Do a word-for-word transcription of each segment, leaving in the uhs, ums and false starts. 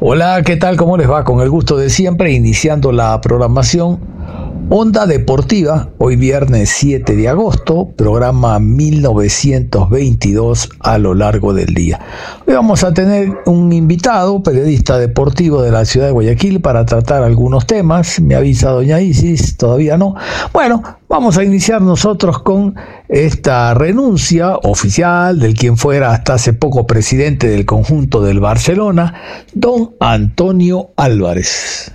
Hola, ¿qué tal? ¿Cómo les va? Con el gusto de siempre, iniciando la programación Onda Deportiva, hoy viernes siete de agosto, programa mil novecientos veintidós a lo largo del día. Hoy vamos a tener un invitado, periodista deportivo de la ciudad de Guayaquil, para tratar algunos temas. Me avisa doña Isis, todavía no. Bueno, vamos a iniciar nosotros con esta renuncia oficial del quien fuera hasta hace poco presidente del conjunto del Barcelona, don Antonio Álvarez.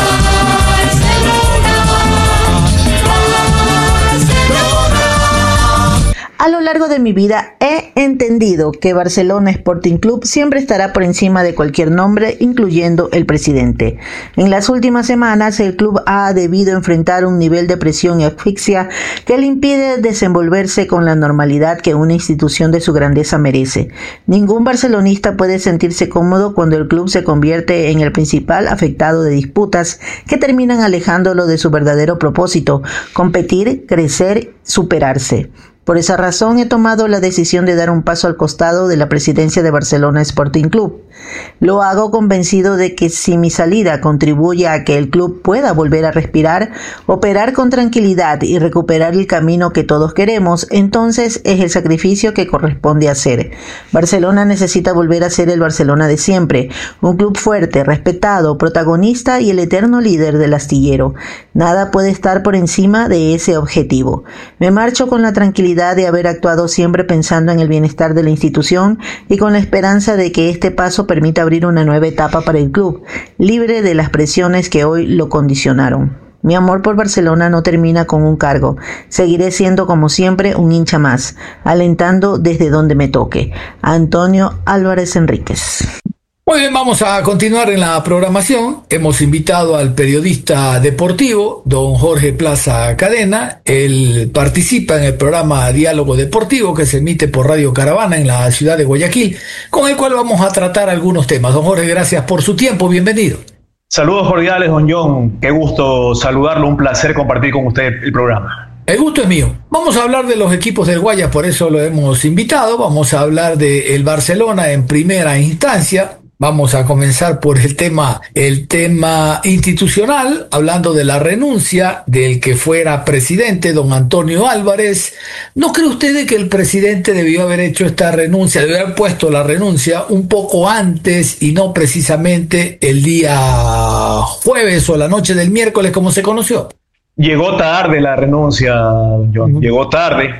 A lo largo de mi vida he entendido que Barcelona Sporting Club siempre estará por encima de cualquier nombre, incluyendo el presidente. En las últimas semanas, el club ha debido enfrentar un nivel de presión y asfixia que le impide desenvolverse con la normalidad que una institución de su grandeza merece. Ningún barcelonista puede sentirse cómodo cuando el club se convierte en el principal afectado de disputas que terminan alejándolo de su verdadero propósito: competir, crecer, superarse. Por esa razón he tomado la decisión de dar un paso al costado de la presidencia de Barcelona Sporting Club. Lo hago convencido de que si mi salida contribuye a que el club pueda volver a respirar, operar con tranquilidad y recuperar el camino que todos queremos, entonces es el sacrificio que corresponde hacer. Barcelona necesita volver a ser el Barcelona de siempre, un club fuerte, respetado, protagonista y el eterno líder del astillero. Nada puede estar por encima de ese objetivo. Me marcho con la tranquilidad de haber actuado siempre pensando en el bienestar de la institución y con la esperanza de que este paso permita abrir una nueva etapa para el club, libre de las presiones que hoy lo condicionaron. Mi amor por Barcelona no termina con un cargo. Seguiré siendo, como siempre, un hincha más, alentando desde donde me toque. Antonio Álvarez Enríquez. Muy bien, vamos a continuar en la programación. Hemos invitado al periodista deportivo, don Jorge Plaza Cadena. Él participa en el programa Diálogo Deportivo que se emite por Radio Caravana en la ciudad de Guayaquil, con el cual vamos a tratar algunos temas. Don Jorge, gracias por su tiempo, bienvenido. Saludos cordiales, don John. Qué gusto saludarlo, un placer compartir con usted el programa. El gusto es mío. Vamos a hablar de los equipos del Guayas, por eso lo hemos invitado. Vamos a hablar de el Barcelona en primera instancia. Vamos a comenzar por el tema, el tema institucional, hablando de la renuncia del que fuera presidente, don Antonio Álvarez. ¿No cree usted que el presidente debió haber hecho esta renuncia, debió haber puesto la renuncia un poco antes y no precisamente el día jueves o la noche del miércoles como se conoció? Llegó tarde la renuncia, John, uh-huh. Llegó tarde,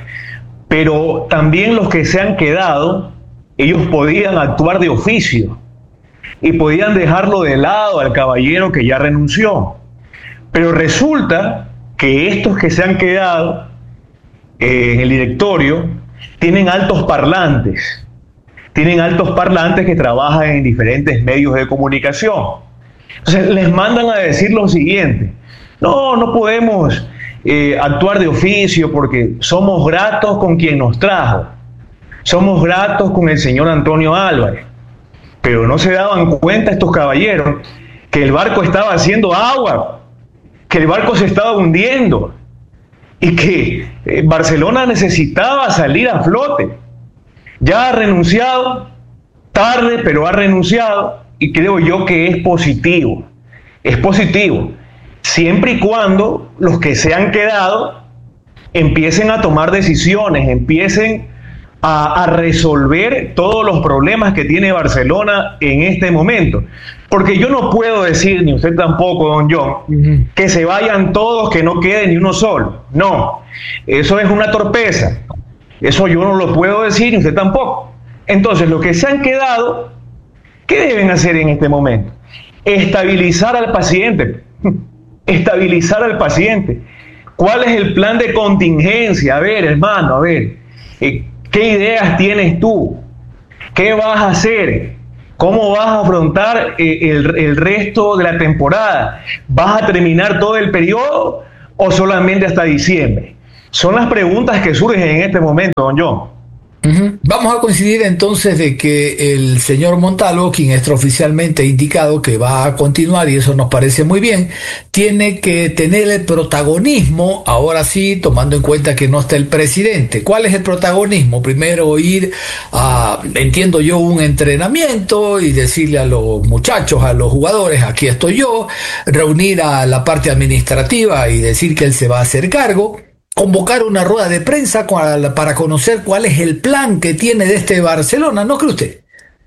pero también los que se han quedado, ellos podían actuar de oficio y podían dejarlo de lado al caballero que ya renunció. Pero resulta que estos que se han quedado eh, en el directorio tienen altos parlantes, tienen altos parlantes que trabajan en diferentes medios de comunicación. Entonces les mandan a decir lo siguiente: no, no podemos eh, actuar de oficio porque somos gratos con quien nos trajo, somos gratos con el señor Antonio Álvarez. Pero no se daban cuenta estos caballeros que el barco estaba haciendo agua, que el barco se estaba hundiendo y que eh, Barcelona necesitaba salir a flote. Ya ha renunciado, tarde, pero ha renunciado, y creo yo que es positivo. Es positivo, siempre y cuando los que se han quedado empiecen a tomar decisiones, empiecen A, a resolver todos los problemas que tiene Barcelona en este momento. Porque yo no puedo decir, ni usted tampoco, don John, uh-huh. que se vayan todos, que no quede ni uno solo. No, eso es una torpeza. Eso yo no lo puedo decir, ni usted tampoco. Entonces, los que se han quedado, ¿qué deben hacer en este momento? Estabilizar al paciente. Estabilizar al paciente. ¿Cuál es el plan de contingencia? A ver, hermano, a ver. Eh, ¿Qué ideas tienes tú? ¿Qué vas a hacer? ¿Cómo vas a afrontar eh, el, el resto de la temporada? ¿Vas a terminar todo el periodo o solamente hasta diciembre? Son las preguntas que surgen en este momento, don John. Uh-huh. Vamos a coincidir entonces de que el señor Montalvo, quien extraoficialmente ha indicado que va a continuar, y eso nos parece muy bien, tiene que tener el protagonismo, ahora sí, tomando en cuenta que no está el presidente. ¿Cuál es el protagonismo? Primero ir a, entiendo yo, un entrenamiento y decirle a los muchachos, a los jugadores, aquí estoy yo, reunir a la parte administrativa y decir que él se va a hacer cargo, convocar una rueda de prensa para conocer cuál es el plan que tiene de este Barcelona, ¿no cree usted?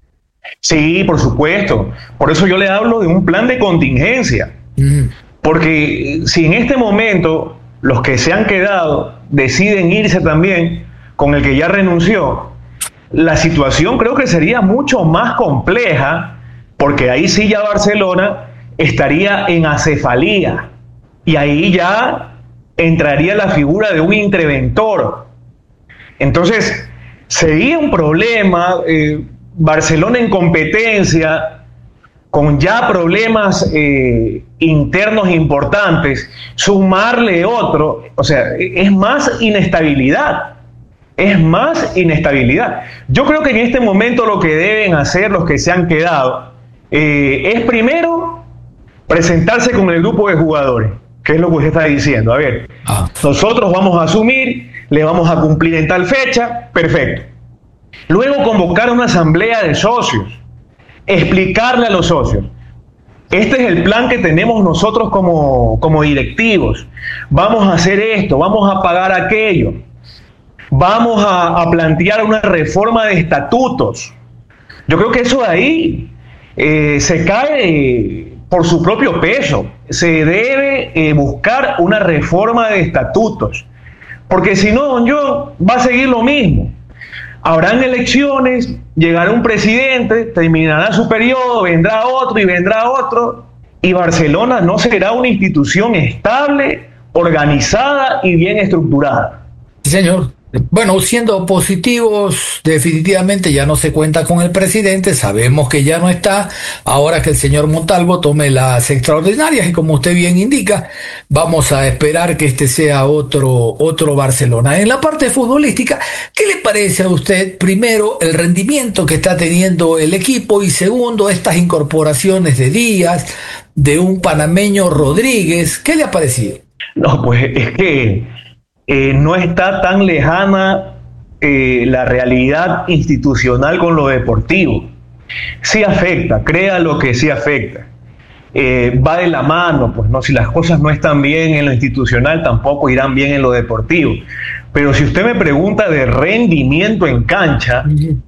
Sí, por supuesto. Por eso yo le hablo de un plan de contingencia. Mm. Porque si en este momento los que se han quedado deciden irse también con el que ya renunció, la situación creo que sería mucho más compleja, porque ahí sí ya Barcelona estaría en acefalía y ahí ya entraría la figura de un interventor. Entonces, sería un problema, eh, Barcelona en competencia, con ya problemas eh, internos importantes, sumarle otro, o sea, es más inestabilidad, es más inestabilidad. Yo creo que en este momento lo que deben hacer los que se han quedado eh, es primero presentarse con el grupo de jugadores. ¿Qué es lo que usted está diciendo? A ver, ah. nosotros vamos a asumir, le vamos a cumplir en tal fecha, perfecto. Luego convocar una asamblea de socios, explicarle a los socios, este es el plan que tenemos nosotros como, como directivos, vamos a hacer esto, vamos a pagar aquello, vamos a, a plantear una reforma de estatutos. Yo creo que eso de ahí eh, se cae por su propio peso. Se debe eh, buscar una reforma de estatutos, porque si no, don John, va a seguir lo mismo. Habrán elecciones, llegará un presidente, terminará su periodo, vendrá otro y vendrá otro, y Barcelona no será una institución estable, organizada y bien estructurada. Sí, señor. Bueno, siendo positivos, definitivamente ya no se cuenta con el presidente, sabemos que ya no está, ahora que el señor Montalvo tome las extraordinarias y como usted bien indica, vamos a esperar que este sea otro, otro Barcelona. En la parte futbolística, ¿qué le parece a usted, primero, el rendimiento que está teniendo el equipo y segundo, estas incorporaciones de Díaz, de un panameño Rodríguez? ¿Qué le ha parecido? No, pues es que Eh, no está tan lejana eh, la realidad institucional con lo deportivo. Sí afecta, crea lo que sí afecta. Eh, va de la mano, pues no, si las cosas no están bien en lo institucional, tampoco irán bien en lo deportivo. Pero si usted me pregunta de rendimiento en cancha,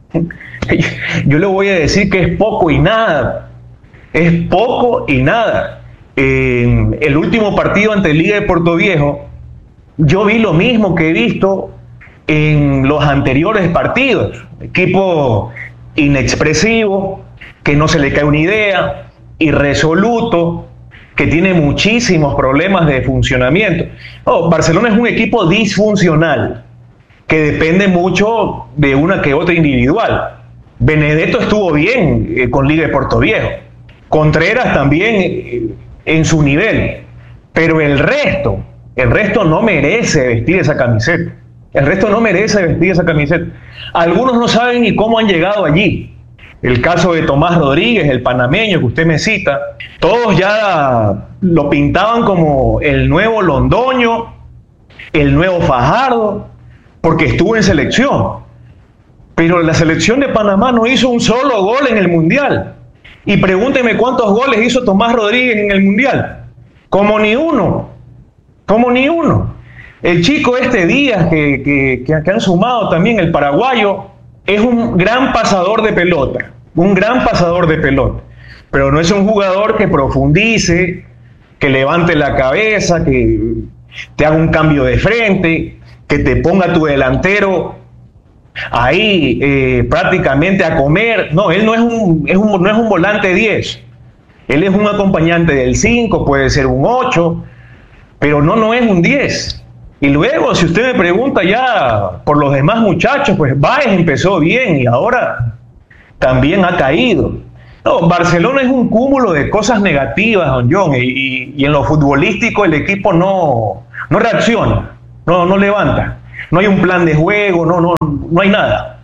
yo le voy a decir que es poco y nada. Es poco y nada. Eh, el último partido ante Liga de Puerto Viejo, yo vi lo mismo que he visto en los anteriores partidos. Equipo inexpresivo, que no se le cae una idea, irresoluto, que tiene muchísimos problemas de funcionamiento. Oh, Barcelona es un equipo disfuncional, que depende mucho de una que otra individual. Benedetto estuvo bien eh, con Liga de Puerto Viejo. Contreras también eh, en su nivel. Pero el resto... El resto no merece vestir esa camiseta. El resto no merece vestir esa camiseta. Algunos no saben ni cómo han llegado allí. El caso de Tomás Rodríguez, el panameño que usted me cita, todos ya lo pintaban como el nuevo Londoño, el nuevo Fajardo, porque estuvo en selección. Pero la selección de Panamá no hizo un solo gol en el Mundial. Y pregúnteme cuántos goles hizo Tomás Rodríguez en el Mundial. Como ni uno. Como ni uno. El chico este Díaz que, que, que han sumado también, el paraguayo, es un gran pasador de pelota, un gran pasador de pelota, pero no es un jugador que profundice, que levante la cabeza, que te haga un cambio de frente, que te ponga tu delantero ahí eh, prácticamente a comer. No, él no es un, es un, no es un volante diez, él es un acompañante del cinco, puede ser un ocho, pero no, no es un diez. Y luego, si usted me pregunta ya por los demás muchachos, pues Báez empezó bien y ahora también ha caído. No, Barcelona es un cúmulo de cosas negativas, don John, y, y, y en lo futbolístico el equipo no, no reacciona, no, no levanta. No hay un plan de juego, no, no, no hay nada.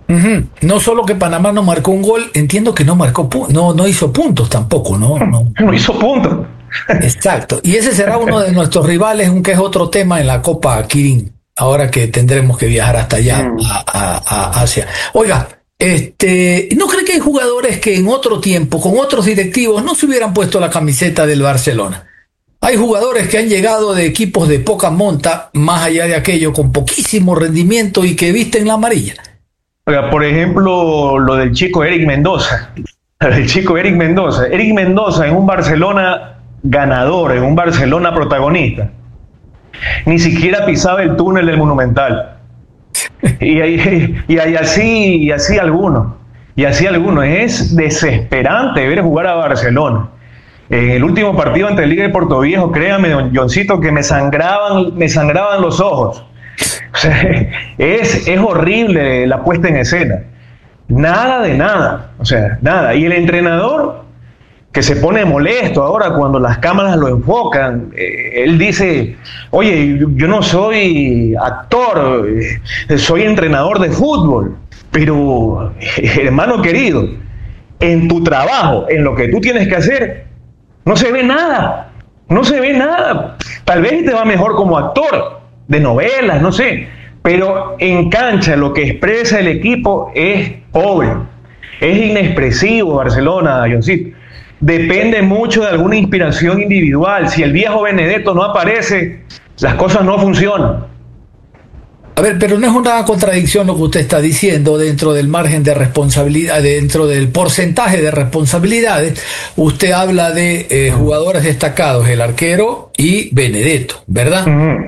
Uh-huh. No solo que Panamá no marcó un gol, entiendo que no marcó pu- no no hizo puntos tampoco, ¿no? No, no hizo puntos. Exacto. Y ese será uno de nuestros rivales, aunque es otro tema en la Copa Kirin, ahora que tendremos que viajar hasta allá mm. a, a, a Asia. Oiga, este, ¿no cree que hay jugadores que en otro tiempo, con otros directivos, no se hubieran puesto la camiseta del Barcelona? Hay jugadores que han llegado de equipos de poca monta, más allá de aquello, con poquísimo rendimiento y que visten la amarilla. Oiga, por ejemplo, lo del chico Eric Mendoza. El chico Eric Mendoza. Eric Mendoza en un Barcelona ganador, en un Barcelona protagonista. Ni siquiera pisaba el túnel del Monumental. Y, y, y, y así, y así algunos. Y así algunos. Es desesperante ver jugar a Barcelona. En el último partido ante el Liga de Portoviejo, créame, don Johncito, que me sangraban, me sangraban los ojos. O sea, es, es horrible la puesta en escena. Nada de nada. O sea, nada. Y el entrenador, que se pone molesto ahora cuando las cámaras lo enfocan, eh, él dice, oye, yo no soy actor, eh, soy entrenador de fútbol. Pero, eh, hermano querido, en tu trabajo, en lo que tú tienes que hacer, no se ve nada, no se ve nada. Tal vez te va mejor como actor de novelas, no sé, pero en cancha lo que expresa el equipo es pobre, es inexpresivo. Barcelona, Johncito, depende mucho de alguna inspiración individual. Si el viejo Benedetto no aparece, las cosas no funcionan. A ver, pero no es una contradicción lo que usted está diciendo dentro del margen de responsabilidad, dentro del porcentaje de responsabilidades. Usted habla de eh, jugadores destacados, el arquero y Benedetto, ¿verdad? Uh-huh.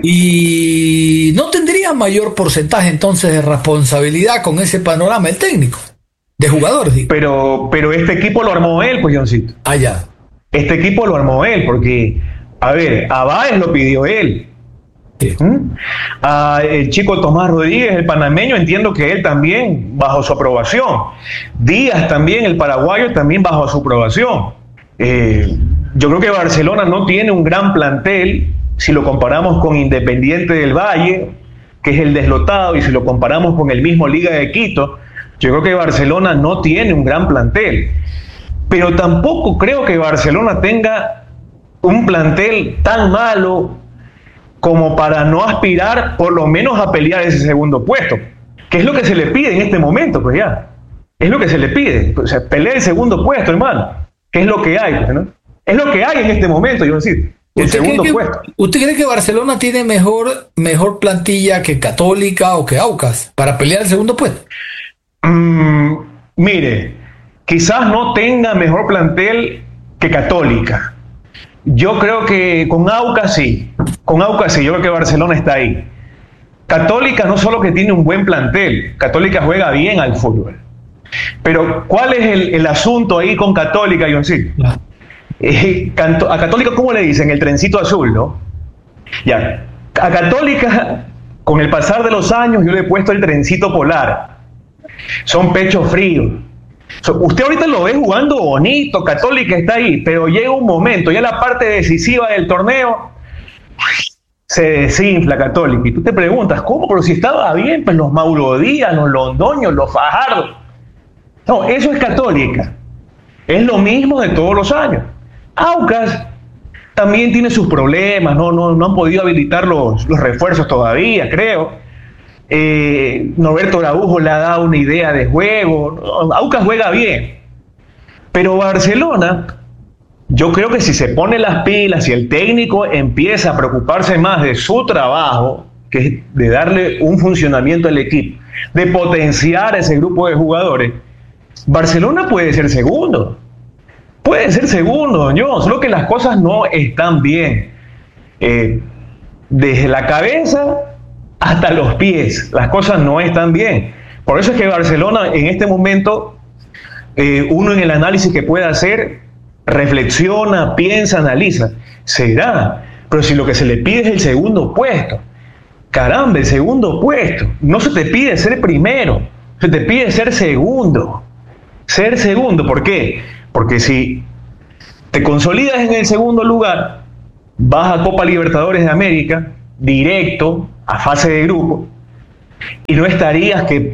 Y no tendría mayor porcentaje entonces de responsabilidad con ese panorama el técnico, de jugadores. Digo. Pero, pero este equipo lo armó él, pues, Johncito. Ah, ya. Este equipo lo armó él, porque, a ver, a Báez lo pidió él. ¿Mm? Ah, el chico Tomás Rodríguez, el panameño, entiendo que él también bajo su aprobación. Díaz también, el paraguayo, también bajo su aprobación. Eh, yo creo que Barcelona no tiene un gran plantel si lo comparamos con Independiente del Valle, que es el deslotado, y si lo comparamos con el mismo Liga de Quito. Yo creo que Barcelona no tiene un gran plantel, pero tampoco creo que Barcelona tenga un plantel tan malo como para no aspirar por lo menos a pelear ese segundo puesto, que es lo que se le pide en este momento, pues ya. Es lo que se le pide, o sea, pelea el segundo puesto, hermano, que es lo que hay, pues, ¿no? Es lo que hay en este momento, yo decir, el segundo que, puesto. ¿Usted cree que Barcelona tiene mejor, mejor plantilla que Católica o que Aucas para pelear el segundo puesto? Mm, mire, quizás no tenga mejor plantel que Católica. Yo creo que con Aucas sí, con Aucas sí, yo creo que Barcelona está ahí. Católica no solo que tiene un buen plantel, Católica juega bien al fútbol. Pero ¿cuál es el, el asunto ahí con Católica, Johncito? No. Eh, a Católica, ¿cómo le dicen? El trencito azul, ¿no? Ya, a Católica, con el pasar de los años, yo le he puesto el trencito polar. Son pechos fríos. Usted ahorita lo ve jugando bonito, Católica está ahí, pero llega un momento, ya la parte decisiva del torneo se desinfla Católica. Y tú te preguntas, ¿cómo? Pero si estaba bien, pues los Mauro Díaz, los Londoños, los Fajardo. No, eso es Católica. Es lo mismo de todos los años. Aucas también tiene sus problemas, no, no, no han podido habilitar los, los refuerzos todavía, creo. Eh, Norberto Araujo le ha dado una idea de juego. Aucas juega bien, pero Barcelona, yo creo que si se pone las pilas, si el técnico empieza a preocuparse más de su trabajo, que es de darle un funcionamiento al equipo, de potenciar ese grupo de jugadores, Barcelona puede ser segundo, puede ser segundo, don John, solo que las cosas no están bien, eh, desde la cabeza hasta los pies, las cosas no están bien. Por eso es que Barcelona en este momento, eh, uno en el análisis que puede hacer, reflexiona, piensa, analiza. Será, pero si lo que se le pide es el segundo puesto, caramba, el segundo puesto, no se te pide ser primero, se te pide ser segundo. Ser segundo, ¿por qué? Porque si te consolidas en el segundo lugar, vas a Copa Libertadores de América, directo a fase de grupo, y no estarías que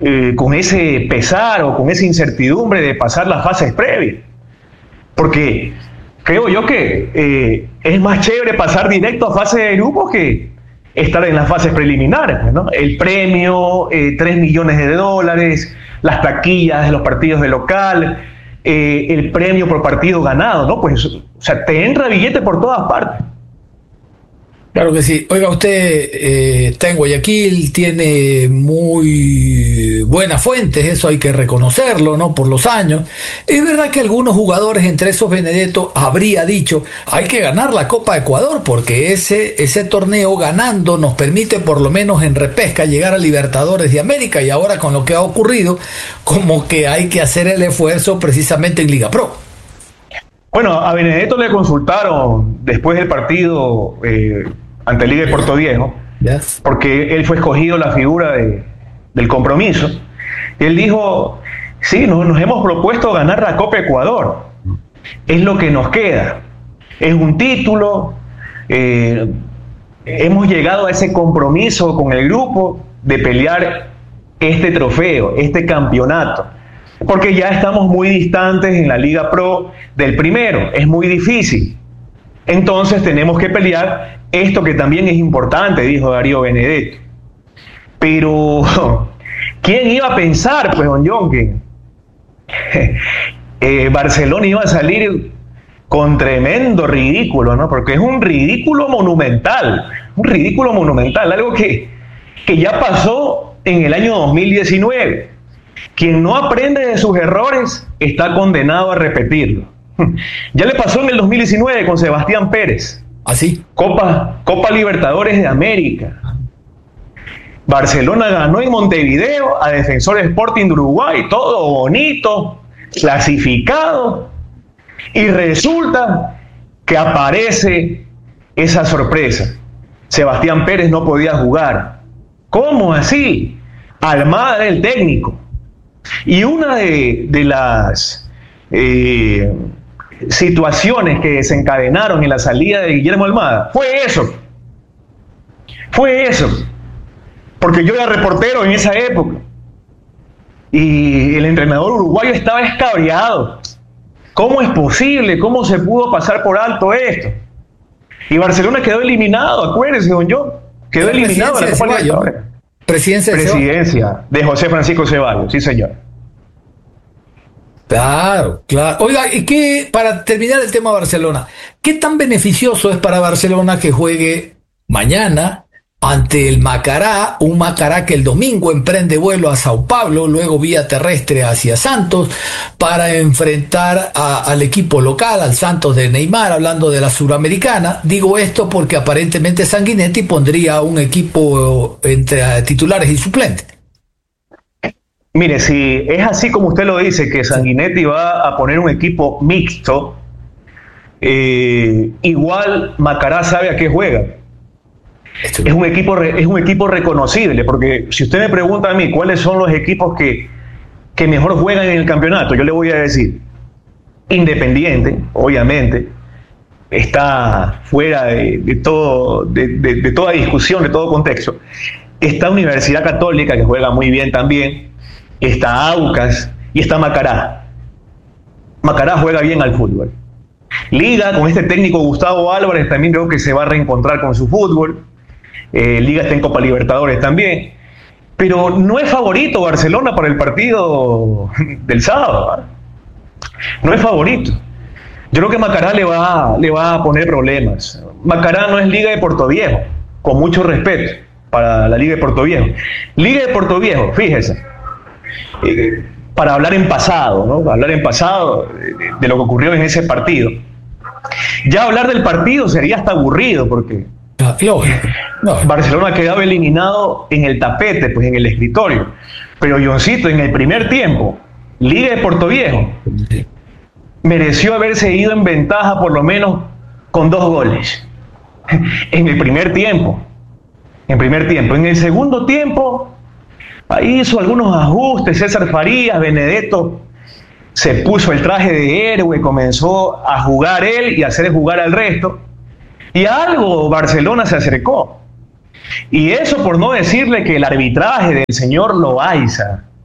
eh, con ese pesar o con esa incertidumbre de pasar las fases previas. Porque creo yo que eh, es más chévere pasar directo a fase de grupos que estar en las fases preliminares, ¿no? El premio, eh, tres millones de dólares, las taquillas de los partidos de local, eh, el premio por partido ganado, ¿no? Pues, o sea, te entra billete por todas partes. Claro que sí. Oiga, usted eh, está en Guayaquil, tiene muy buenas fuentes, eso hay que reconocerlo, ¿no? Por los años. Es verdad que algunos jugadores, entre esos Benedetto, habría dicho, hay que ganar la Copa Ecuador, porque ese, ese torneo ganando nos permite por lo menos en repesca llegar a Libertadores de América, y ahora con lo que ha ocurrido, como que hay que hacer el esfuerzo precisamente en Liga Pro. Bueno, a Benedetto le consultaron después del partido eh, ante Liga de Puerto Viejo, yes. porque él fue escogido la figura de, del compromiso. Y él dijo, sí, nos, nos hemos propuesto ganar la Copa Ecuador. Es lo que nos queda. Es un título. Eh, hemos llegado a ese compromiso con el grupo de pelear este trofeo, este campeonato. Porque ya estamos muy distantes en la Liga Pro del primero, es muy difícil. Entonces tenemos que pelear esto que también es importante, dijo Darío Benedetto. Pero, ¿quién iba a pensar, pues, don John, que eh, Barcelona iba a salir con tremendo ridículo, ¿no? Porque es un ridículo monumental, un ridículo monumental, algo que, que ya pasó en el año dos mil diecinueve. Quien no aprende de sus errores está condenado a repetirlo. Ya le pasó en el dos mil diecinueve con Sebastián Pérez. ¿Así? Copa, Copa Libertadores de América. Barcelona ganó en Montevideo a Defensor Sporting de Uruguay, todo bonito, clasificado. Y resulta que aparece esa sorpresa. Sebastián Pérez no podía jugar. ¿Cómo así? Almada era el técnico. Y una de, de las eh, situaciones que desencadenaron en la salida de Guillermo Almada fue eso. Fue eso. Porque yo era reportero en esa época. Y el entrenador uruguayo estaba escabreado. ¿Cómo es posible? ¿Cómo se pudo pasar por alto esto? Y Barcelona quedó eliminado, acuérdense, don John. Quedó la eliminado de la Copa Libertadores. Presidencia, Presidencia de José Francisco Ceballos, sí señor. Claro, claro. Oiga, ¿y qué, para terminar el tema Barcelona, qué tan beneficioso es para Barcelona que juegue mañana ante el Macará, un Macará que el domingo emprende vuelo a Sao Paulo, luego vía terrestre hacia Santos, para enfrentar a, al equipo local, al Santos de Neymar, hablando de la Suramericana? Digo esto porque aparentemente Sanguinetti pondría un equipo entre titulares y suplentes. Mire, si es así como usted lo dice, que Sanguinetti va a poner un equipo mixto, eh, igual Macará sabe a qué juega. Es un equipo es un equipo reconocible, porque si usted me pregunta a mí cuáles son los equipos que, que mejor juegan en el campeonato, yo le voy a decir Independiente, obviamente, está fuera de, de, todo, de, de, de toda discusión, de todo contexto. Está Universidad Católica, que juega muy bien también, está Aucas y está Macará. Macará juega bien al fútbol. Liga, con este técnico Gustavo Álvarez, también creo que se va a reencontrar con su fútbol. Eh, Liga está en Copa Libertadores también, pero no es favorito Barcelona para el partido del sábado, ¿eh? No es favorito. Yo creo que Macará le va, le va a poner problemas. Macará no es Liga de Puerto Viejo, con mucho respeto para la Liga de Puerto Viejo. Liga de Puerto Viejo, fíjese, eh, para hablar en pasado, ¿no? Para hablar en pasado de, de lo que ocurrió en ese partido. Ya hablar del partido sería hasta aburrido, porque no. Barcelona quedaba eliminado en el tapete, pues en el escritorio. Pero Johncito, en el primer tiempo, Liga de Puerto Viejo mereció haberse ido en ventaja por lo menos con dos goles. En el primer tiempo. En primer tiempo. En el segundo tiempo, ahí hizo algunos ajustes. César Farías, Benedetto se puso el traje de héroe, comenzó a jugar él y a hacer jugar al resto. Y a algo Barcelona se acercó. Y eso por no decirle que el arbitraje del señor Loaiza,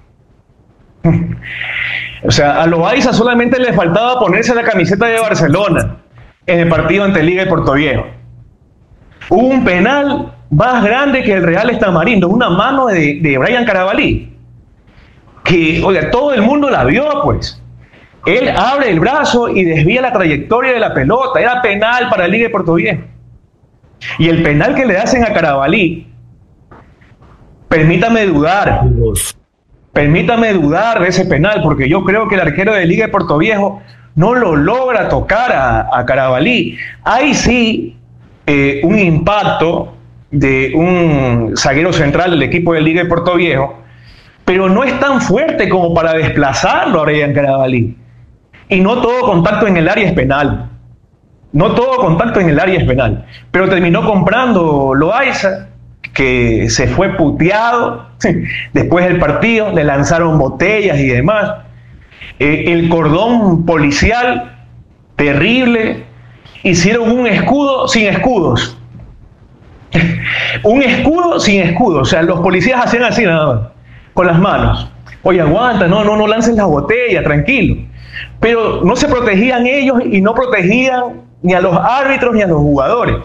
O sea, a Loaiza solamente le faltaba ponerse la camiseta de Barcelona en el partido ante Liga de Portoviejo. Hubo un penal más grande que el Real Estamarindo, una mano de, de Brian Carabalí, que, oiga, todo el mundo la vio, pues. Él abre el brazo y desvía la trayectoria de la pelota. Era penal para Liga de Portoviejo. Y el penal que le hacen a Carabalí, permítame dudar, permítame dudar de ese penal, porque yo creo que el arquero de Liga de Portoviejo no lo logra tocar a, a Carabalí. Ahí sí, eh, un impacto de un zaguero central del equipo de Liga de Portoviejo, pero no es tan fuerte como para desplazarlo a Brian Carabalí. Y no todo contacto en el área es penal. No todo contacto en el área es penal. Pero terminó comprando Loaiza, que se fue puteado después del partido, le lanzaron botellas y demás. Eh, el cordón policial, terrible. Hicieron un escudo sin escudos. Un escudo sin escudo. O sea, los policías hacían así nada más, con las manos. Oye, aguanta, no, no, no lancen las botellas, tranquilo. Pero no se protegían ellos y no protegían ni a los árbitros ni a los jugadores.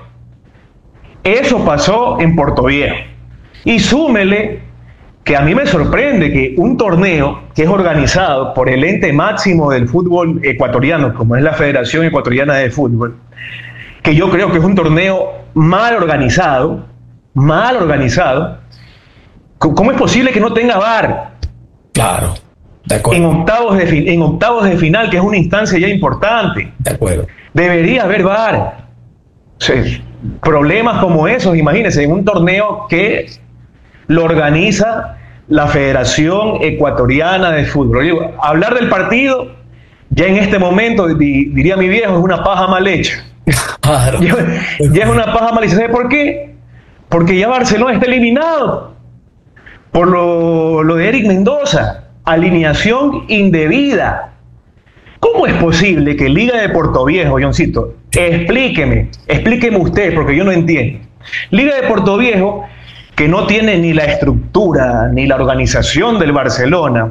Eso pasó en Portoviejo. Y súmele que a mí me sorprende que un torneo que es organizado por el ente máximo del fútbol ecuatoriano, como es la Federación Ecuatoriana de Fútbol, que yo creo que es un torneo mal organizado, mal organizado, ¿cómo es posible que no tenga V A R? Claro. De acuerdo. En octavos de, en octavos de final, que es una instancia ya importante. De acuerdo. Debería haber V A R. O sea, problemas como esos, imagínense, en un torneo que lo organiza la Federación Ecuatoriana de Fútbol. Digo, hablar del partido, ya en este momento, di, diría mi viejo, es una paja mal hecha. Claro. Ya, ya es una paja mal hecha. ¿Sabe por qué? Porque ya Barcelona está eliminado por lo, lo de Eric Mendoza. Alineación indebida. ¿Cómo es posible que Liga de Portoviejo, Johncito, explíqueme, explíqueme usted, porque yo no entiendo? Liga de Portoviejo, que no tiene ni la estructura ni la organización del Barcelona,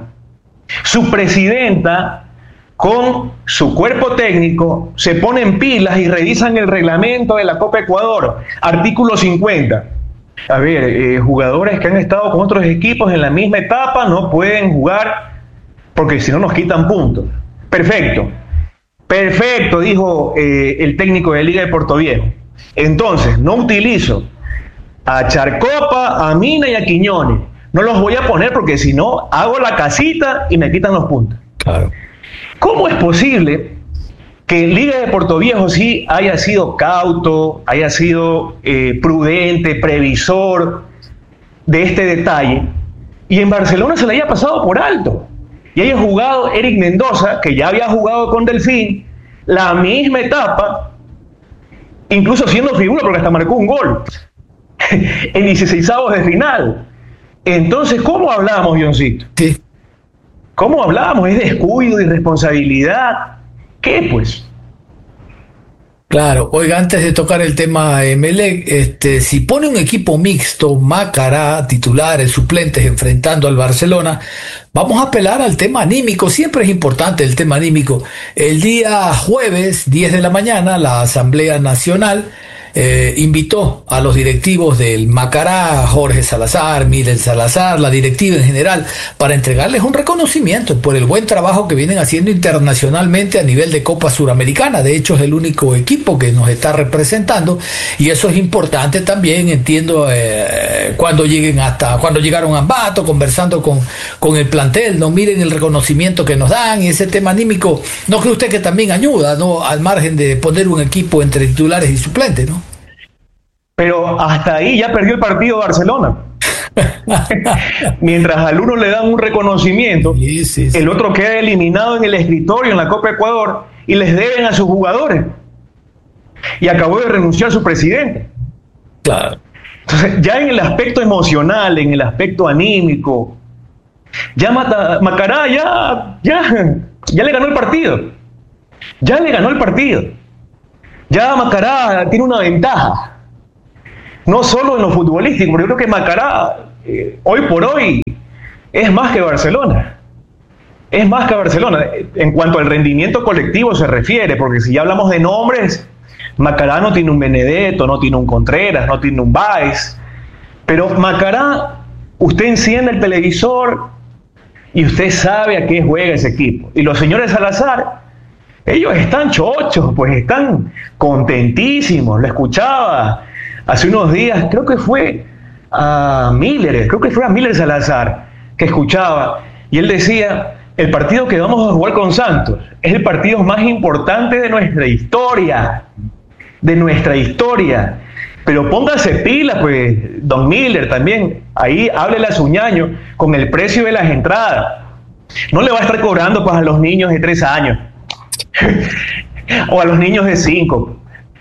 su presidenta con su cuerpo técnico se ponen pilas y revisan el reglamento de la Copa Ecuador, artículo cincuenta. A ver, eh, jugadores que han estado con otros equipos en la misma etapa no pueden jugar porque si no nos quitan puntos. Perfecto, perfecto, dijo eh, el técnico de Liga de Portoviejo. Entonces, no utilizo a Charcopa, a Mina y a Quiñones. No los voy a poner porque si no, hago la casita y me quitan los puntos. Claro. ¿Cómo es posible que Liga de Portoviejo sí haya sido cauto, haya sido eh, prudente, previsor de este detalle, y en Barcelona se le haya pasado por alto? Y haya jugado Eric Mendoza, que ya había jugado con Delfín, la misma etapa, incluso siendo figura porque hasta marcó un gol en dieciseisavos de final. Entonces, ¿cómo hablamos, Johncito? Sí. ¿Cómo hablamos? ¿Es descuido, irresponsabilidad? ¿Qué, pues? Claro, oiga, antes de tocar el tema Emelec, este, si pone un equipo mixto, Macará, titulares, suplentes, enfrentando al Barcelona, vamos a apelar al tema anímico. Siempre es importante el tema anímico. El día jueves, diez de la mañana, la Asamblea Nacional Eh, invitó a los directivos del Macará, Jorge Salazar, Miguel Salazar, la directiva en general, para entregarles un reconocimiento por el buen trabajo que vienen haciendo internacionalmente a nivel de Copa Suramericana. De hecho, es el único equipo que nos está representando y eso es importante también. Entiendo eh, cuando lleguen hasta cuando llegaron a Ambato, conversando con, con el plantel, no miren el reconocimiento que nos dan, y ese tema anímico, ¿no cree usted que también ayuda, no, al margen de poner un equipo entre titulares y suplentes, ¿no? Pero hasta ahí ya perdió el partido Barcelona. Mientras al uno le dan un reconocimiento, sí, sí, sí. El otro queda eliminado en el escritorio en la Copa Ecuador y les deben a sus jugadores. Y acabó de renunciar su presidente. Claro. Entonces, ya en el aspecto emocional, en el aspecto anímico, ya Mata, Macará ya, ya, ya le ganó el partido. Ya le ganó el partido. Ya Macará tiene una ventaja. No solo en lo futbolístico, pero yo creo que Macará, eh, hoy por hoy, es más que Barcelona. es más que Barcelona, en cuanto al rendimiento colectivo se refiere, porque si ya hablamos de nombres, Macará no tiene un Benedetto, no tiene un Contreras, no tiene un Báez, pero Macará, usted enciende el televisor y usted sabe a qué juega ese equipo. Y los señores Salazar, ellos están chochos, pues están contentísimos. Lo escuchaba hace unos días, creo que fue a Miller, creo que fue a Miller Salazar, que escuchaba, y él decía, el partido que vamos a jugar con Santos es el partido más importante de nuestra historia, de nuestra historia. Pero póngase pila, pues, don Miller también, ahí háblele a su ñaño con el precio de las entradas. No le va a estar cobrando pues a los niños de tres años o a los niños de cinco.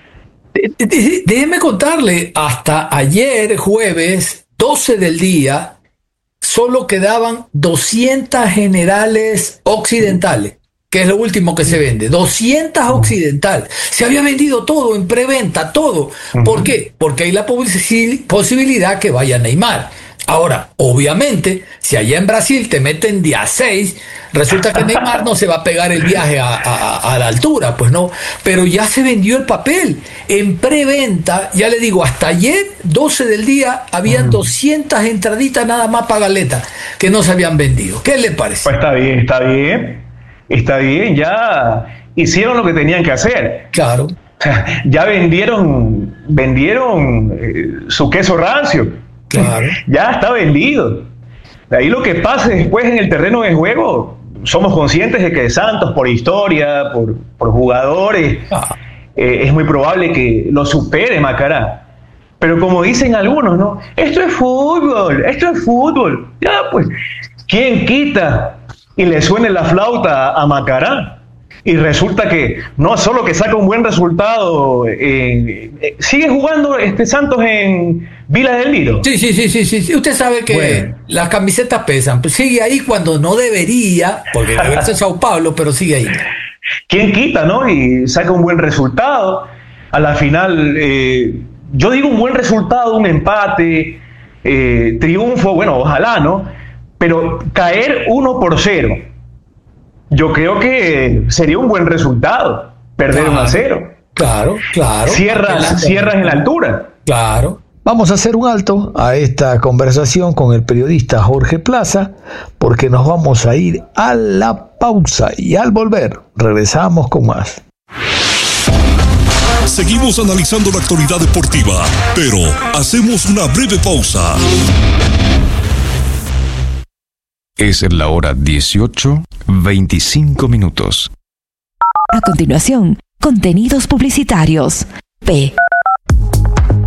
Déjeme contarle, hasta ayer jueves doce del día solo quedaban doscientas generales occidentales, que es lo último que se vende, doscientas occidental. Se había vendido todo en preventa, todo. ¿Por qué? Porque hay la posi- posibilidad que vaya Neymar. Ahora, obviamente, si allá en Brasil te meten día seis, resulta que Neymar no se va a pegar el viaje a, a, a la altura, pues no. Pero ya se vendió el papel. En preventa, ya le digo, hasta ayer, doce del día, habían uh-huh. doscientas entraditas nada más para Galeta que no se habían vendido. ¿Qué le parece? Pues está bien, está bien. Está bien, ya hicieron lo que tenían que hacer. Claro. Ya vendieron, vendieron eh, su queso rancio. Claro. Ya está vendido. De ahí lo que pase después en el terreno de juego, somos conscientes de que Santos, por historia, por, por jugadores, ah. eh, es muy probable que lo supere Macará. Pero como dicen algunos, ¿no? Esto es fútbol, esto es fútbol. Ya, pues, ¿quién quita y le suene la flauta a Macará? Y resulta que no solo que saca un buen resultado, eh, eh, sigue jugando este Santos en Vila del Liro. Sí, sí, sí, sí, sí, sí. Usted sabe que bueno, las camisetas pesan, pues sigue ahí cuando no debería, porque debe ser Sao Paulo, pero sigue ahí. ¿Quién quita, no? Y saca un buen resultado. A la final, eh, yo digo un buen resultado, un empate, eh, triunfo, bueno, ojalá, ¿no? Pero caer uno por cero, yo creo que sería un buen resultado, perder claro, uno a cero. Claro, claro. Cierras, cierras en la altura. Claro. Vamos a hacer un alto a esta conversación con el periodista Jorge Plaza, porque nos vamos a ir a la pausa y al volver regresamos con más. Seguimos analizando la actualidad deportiva, pero hacemos una breve pausa. Es la hora dieciocho, veinticinco minutos. A continuación, contenidos publicitarios. P.